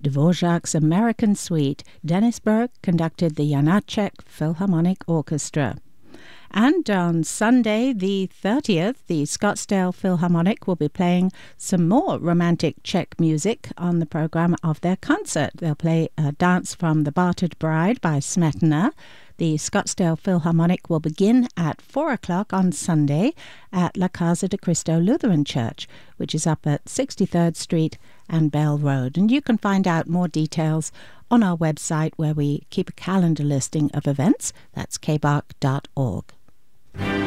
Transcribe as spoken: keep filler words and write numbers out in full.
Dvorak's American Suite. Dennis Burke conducted the Janacek Philharmonic Orchestra. And on Sunday, the thirtieth, the Scottsdale Philharmonic will be playing some more romantic Czech music on the program of their concert. They'll play a dance from The Bartered Bride by Smetana. The Scottsdale Philharmonic will begin at four o'clock on Sunday at La Casa de Cristo Lutheran Church, which is up at sixty-third Street and Bell Road. And you can find out more details on our website, where we keep a calendar listing of events. That's k b a r c dot org.